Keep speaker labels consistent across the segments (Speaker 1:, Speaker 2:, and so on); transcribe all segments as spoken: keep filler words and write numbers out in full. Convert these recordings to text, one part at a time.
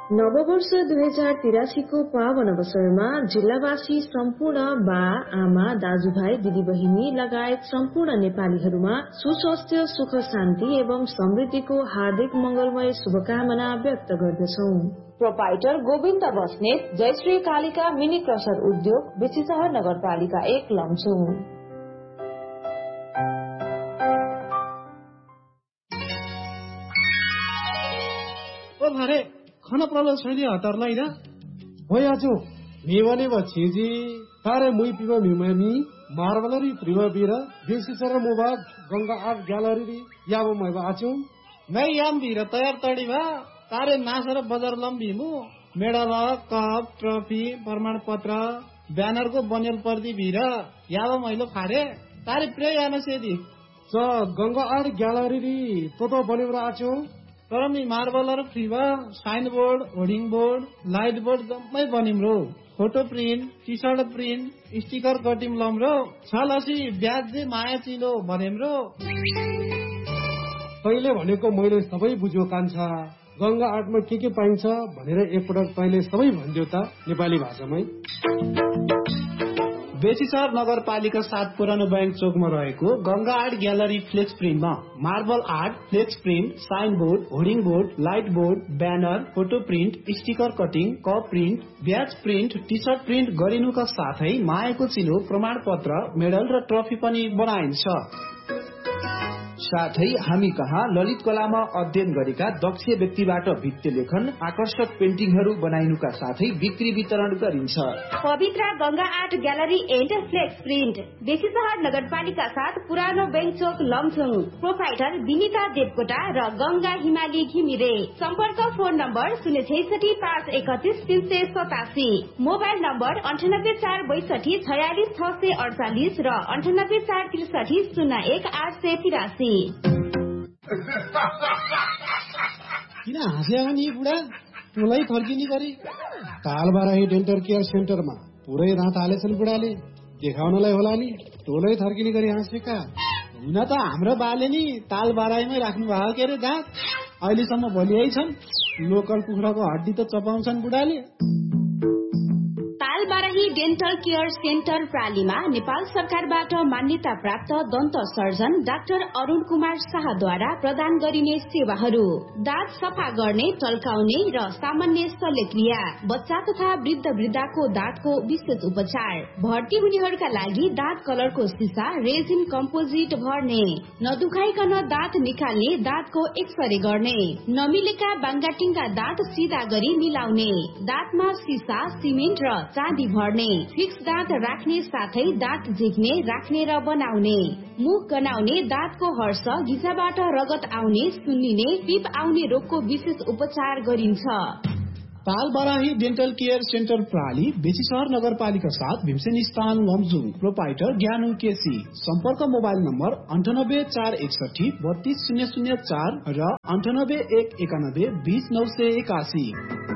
Speaker 1: नववर्ष दुई हजार तिरासी को पावन अवसरमा जिल्लावासी सम्पूर्ण बा आमा दाजुभाइ दिदीबहिनी लगायत सम्पूर्ण नेपालीहरूमा सुस्वास्थ्य सुख शान्ति एवं समृद्धिको हार्दिक मंगलमय शुभकामना व्यक्त गर्दछौ। Proprietor Govind Basnet, Jayashree Kalika mini crusher उद्योग, बेसीसहर नगरपालिका एक लमजुङ।
Speaker 2: खाना प्रलो छैन हतारलाई र भइआछु मेवने बछिजी तारे मुई पिबा मिमनी मार्बलरी प्रिमबिरा बेसिसर मोबाग गंगा आर्ट ग्यालरी याब मैबा आछु
Speaker 3: मै याम बिरा तयार तडीमा तारे नासर बजार लम्बिमु मेडल कप ट्रफी प्रमाण पत्र ब्यानर को बनेल पर्दी बिरा याब मैलो फारे तारे प्रे याना सेदी
Speaker 2: स गंगा आर्ट ग्यालरी तो तो बनेबरा आछु
Speaker 3: तर me मार्बलर फ्रीवा sign board hoarding board light board जम्मै बनिम रो photo print T short print sticker cutting lump रो छलसी ब्याज दे माया चिलो बनेम रो।
Speaker 2: तैले भनेको मैले सबै बुझ्यो कान्छा गंगा आर्टमा के के पाइन्छ भनेर एकपटक तैले सबै भन्दियो त नेपाली भाषामै।
Speaker 3: बेसीसहर नगरपालिका सात पुरानो बैंक चोकमा रहेको Ganga art gallery flex प्रिन्टमा marble art, flex print, sign board, hoarding board, light board, banner, photo print, sticker cutting, cup print, ब्याज प्रिन्ट, टी सर्ट प्रिन्ट गरिनुका साथै मायाको चिलो, प्रमाण पत्र, मेडल र ट्रफी पनि बनाइन्छ।
Speaker 4: साथै हामी कहाँ ललित कलामा अध्ययन गरेका दक्ष व्यक्तिबाट भित्ति लेखन, आकर्षक पेन्टिङहरू बनाइनुका साथै बिक्री वितरण गरिन्छ।
Speaker 5: पवित्र Ganga art gallery and flex print, Besisahar नगरपालिका साथ पुरानो बैंक चोक लमजुङ। प्रोपाइटर विनिता देवकोटा र गंगा हिमाली घिमिरे। सम्पर्क फोन नम्बर शून्य छैसठी पाँच एकतिस तीन सय सतासी, मोबाइल नम्बर अन्ठानब्बे चार बैसठी छयालिस छ सय अडचालिस र अन्ठानब्बे चार त्रिसठी शून्य एक आठ सय तिरासी।
Speaker 3: किन हाँस्या नि बुढा टोलै फर्किने गरी
Speaker 2: तालबाराही डेन्टल केयर सेन्टरमा पुरै रात हालेछन् बुढाले देखाउनलाई होला नि टोलै थर्किने गरी हाँसेका
Speaker 3: हुन त हाम्रो बाले नि तालबाराहीमै राख्नु भएको के अरे दाँत अहिलेसम्म भोलियै छन्। लोकल कुखुराको हड्डी त चपाउँछन् बुढाले।
Speaker 5: तालबाराही डेन्टल केयर सेन्टर प्रालीमा नेपाल सरकारबाट मान्यता प्राप्त दन्त सर्जन डाक्टर अरुण कुमार शाहद्वारा प्रदान गरिने सेवाहरू: दाँत सफा गर्ने, टल्काउने र सामान्य शल्यक्रिया, बच्चा तथा वृद्ध वृद्धाको दाँतको विशेष उपचार, भर्ती हुनेहरूका लागि दाँत कलरको सिसा रेजिन कम्पोजिट भर्ने, नदुखाइकन दाँत निकाल्ने, दाँतको एक्सरे गर्ने, नमिलेका बाङ्गाटिङका दाँत सिधा गरी मिलाउने, दाँतमा सिसा, सिमेन्ट र चाँदी भर्ने, फिक्स दाँत राख्ने साथै दाँत झिक्ने, राख्ने र बनाउने, मुख गनाउने, दाँतको हर्ष, घिचाबाट रगत आउने, सुन्निने, पिप आउने रोगको विशेष उपचार गरिन्छ।
Speaker 3: तालबाराही डेन्टल केयर सेन्टर प्राली, बेसीसहर नगरपालिका साथ भीमसेन स्थान लमजुङ। प्रोपाइटर ज्ञानु केसी। सम्पर्क मोबाइल नम्बर अन्ठानब्बे चार एकसठी बत्तीस शून्य शून्य चार र अन्ठानब्बे एक एकानब्बे बीस नौ सय एकासी।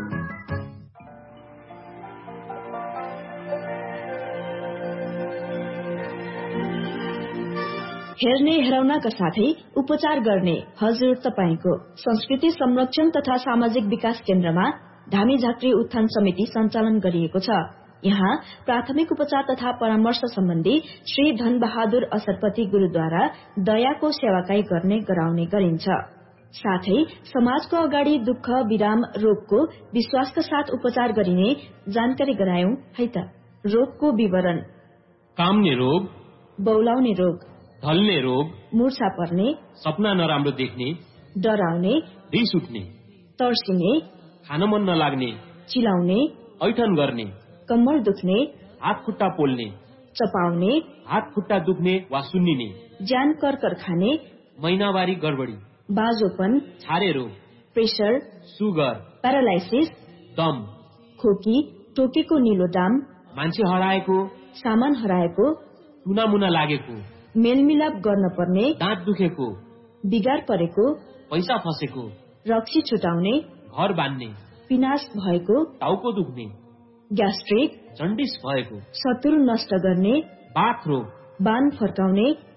Speaker 6: हेर्ने हेराउनका साथै उपचार गर्ने हजुर तपाईको संस्कृति संरक्षण तथा सामाजिक विकास केन्द्रमा धामी झाँक्री उत्थान समिति सञ्चालन गरिएको छ। यहाँ प्राथमिक उपचार तथा परामर्श सम्बन्धी श्री धन बहादुर असरपति गुरूद्वारा दयाको सेवाकाई गर्ने गराउने गरिन्छ। साथै समाजको अगाडि दुःख विराम रोगको विश्वासका साथ उपचार गरिने जानकारी गरायौं है त। रोगको विवरण:
Speaker 7: काम्ने रोग,
Speaker 6: बौलाउने रोग,
Speaker 7: ढल्ने रोग,
Speaker 6: मूर्छा पर्ने,
Speaker 7: सपना नराम्रो देख्ने,
Speaker 6: डराउने,
Speaker 7: रिस उठ्ने,
Speaker 6: तर्सिने,
Speaker 7: खान मन नलाग्ने,
Speaker 6: चिलाउने,
Speaker 7: ऐठन गर्ने,
Speaker 6: कम्मर दुख्ने,
Speaker 7: हात खुट्टा पोल्ने,
Speaker 6: चपाउने,
Speaker 7: हात खुट्टा दुख्ने वा सुन्निने,
Speaker 6: ज्यान कर्कर खाने,
Speaker 7: महिनावारी गडबडी,
Speaker 6: बाजोपन,
Speaker 7: छारे रोग,
Speaker 6: प्रेसर,
Speaker 7: सुगर,
Speaker 6: प्यारालाइसिस,
Speaker 7: दम,
Speaker 6: खोकी, टोकेको निलो दाम,
Speaker 7: मान्छे हराएको,
Speaker 6: सामान हराएको,
Speaker 7: टुनामुना लागेको,
Speaker 6: मेलमिलाप गर्न पर्ने,
Speaker 7: दाँत दुखेको,
Speaker 6: बिगार परेको,
Speaker 7: पैसा फसेको,
Speaker 6: रक्सी छुटाउने,
Speaker 7: घर बान्ने,
Speaker 6: पिनास भएको,
Speaker 7: टाउको दुख्ने,
Speaker 6: ग्यास्ट्रिक,
Speaker 7: जन्डिस भएको,
Speaker 6: शत्रु नष्ट गर्ने,
Speaker 7: बाथ रोग,
Speaker 6: बान फर्काउने,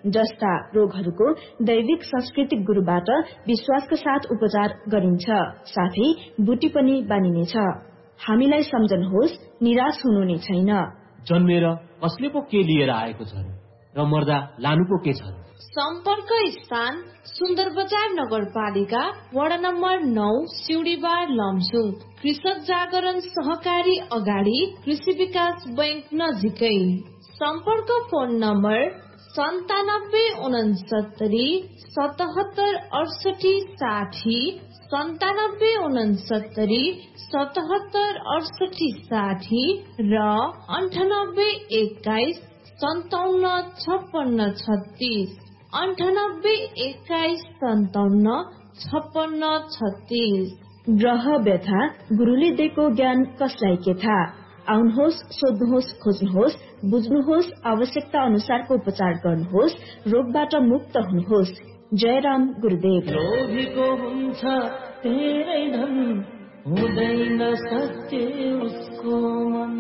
Speaker 6: जस्ता रोगहरूको दैविक सांस्कृतिक गुरुबाट विश्वासका साथ उपचार गरिन्छ, साथै बुटी पनि बानिनेछ। हामीलाई सम्झनुहोस्, निराश हुनु नै छैन।
Speaker 7: जन्मेर कसले पो के लिएर आएको छ र मर्दा लानु पो के छ।
Speaker 1: सम्पर्क स्थान सुन्दर बजार नगरपालिका वडा नम्बर नौ सिउडीबार लमजुङ, कृषक जागरण सहकारी अगाडि कृषि विकास बैंक नजिकै। सम्पर्क फोन नम्बर सन्तानब्बे उनसत्तरी सतहत्तर अडसठी साठी, सन्तानब्बे उनसत्तरी सतहत्तर अडसठी साठी र अन्ठानब्बे एक्काइस सन्ताउन्न छप्पन्न छत्तीस, अन्ठानब्बे एक्काइस सन्ताउन्न छप्पन्न छत्तीस।
Speaker 6: ग्रह व्यथा गुरुले दिएको ज्ञान कसलाई के थाहा। आउनुहोस्, सोध्नुहोस्, खोज्नुहोस्, बुझ्नुहोस्, आवश्यकता अनुसारको उपचार गर्नुहोस्, रोगबाट मुक्त हुनुहोस्। जयराम गुरुदेव।
Speaker 3: लोभीको हुन्छ धेरै धन, हुँदैन सत्य उसको मन।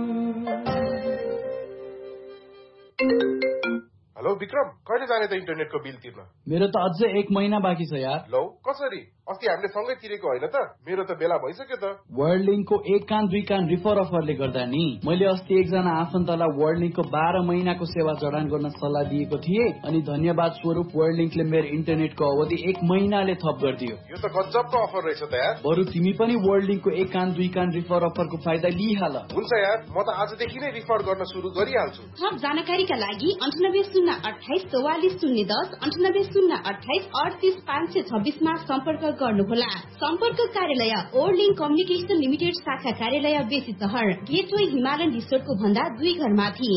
Speaker 8: हेलो विक्रम, कहिले जाने त इन्टरनेटको बिल तिर्न?
Speaker 4: मेरो त अझै एक महिना बाँकी छ यार।
Speaker 8: लौ कसरी? अस्ति हामीले सँगै तिरेको होइन त? मेरो त बेला भइसक्यो त।
Speaker 4: वर्ल्ड लिङ्कको एक कान दुई कान रिफर अफरले गर्दा नि मैले अस्ति एकजना आफन्तलाई वर्ल्ड लिङ्कको बाह्र महिनाको सेवा जडान गर्न सल्लाह दिएको थिएँ, अनि धन्यवाद स्वरूप वर्ल्ड लिङ्कले मेरो इन्टरनेटको अवधि एक महिनाले थप गरिदियो।
Speaker 8: यो त गजबको अफर रहेछ त यार।
Speaker 4: बरु तिमी पनि वर्ल्ड लिङ्कको एक कान दुई कान रिफर अफरको फाइदा लिइहाल।
Speaker 8: हुन्छ यार, म त आजदेखि नै रिफर गर्न सुरु गरिहाल्छु।
Speaker 5: थप जानकारीका लागि अन्ठानब्बे शून्य अठाइस चौवालिस शून्य दस, अन्ठानब्बे शून्य अठाइस अडतिस पाँच सय छब्बिसमा सम्पर्क गर्नुहोला। सम्पर्क कार्यालय ओर्लिङ कम्युनिकेसन लिमिटेड, शाखा कार्यालय बेसी सहर, गेटवे हिमालयन रिसोर्टको भन्दा दुई घर माथि।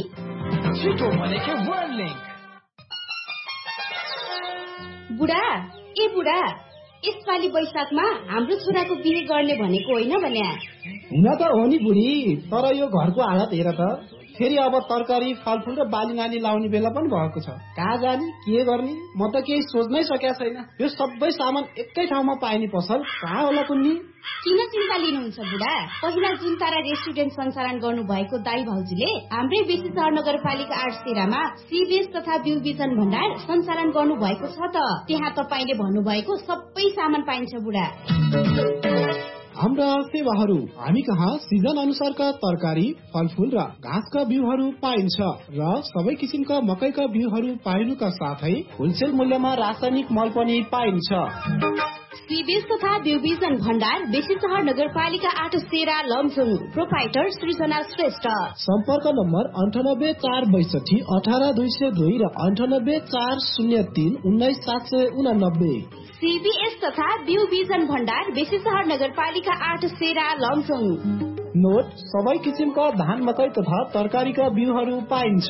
Speaker 5: बुढा ए बुढा, यसपालि वैशाखमा हाम्रो छोराको बिहे गर्ने भनेको होइन भन्या।
Speaker 3: हुन त हो नि बुढी, तर यो घरको हालत हेर त। फेरि अब तरकारी फलफुल र बाली नाली लाउने बेला पनि भएको छ। कहाँ जाने, के गर्ने, म त केही सोच्नै सकेका छैन। यो सबै सामान एकै ठाउँमा पाइने पसल कहाँ होला कुन्नी?
Speaker 5: किन चिन्ता लिनुहुन्छ बुढा? पहिला जुन तारा रेस्टुरेन्ट सञ्चालन गर्नु भएको दाई भाउजूले हाम्रै बेसी सहर नगरपालिका आठ सेरामा सिबिएस तथा बिउ बिजन भण्डार सञ्चालन गर्नु भएको छ त। त्यहाँ तपाईँले भन्नुभएको सबै सामान पाइन्छ बुढा।
Speaker 3: हाम्रा सेवाहरू हामी कहाँ सिजन अनुसारका तरकारी, फलफुल र घाँसका बिउहरू पाइन्छ र सबै किसिमका मकैका बिउहरू पाइनुका साथै होलसेल मूल्यमा रासायनिक मल पनि पाइन्छ।
Speaker 5: सिबिएस तथा बिउ बिजन भण्डार बेसी सहर नगरपालिका आठ सेरा लमजुङ, प्रोपाइटर सृजना श्रेष्ठ।
Speaker 3: सम्पर्क नम्बर अन्ठानब्बे चार बैसठी अठार दुई सय दुई र अन्ठानब्बे चार शून्य तीन उन्नाइस सात सय उनानब्बे।
Speaker 5: सीबीएस तथा बिउ बिजन भण्डार बेसी सहर नगरपालिका आठ सेरा लमजुङ।
Speaker 3: नोट सबै किसिमका धान, मकै तथा तरकारीका बिउहरू पाइन्छ।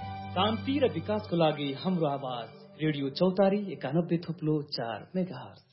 Speaker 9: शान्ति र विकासको लागि हाम्रो आवाज रेडियो चौतारी एकानब्बे थुप्लो चार मेगाहर्ज।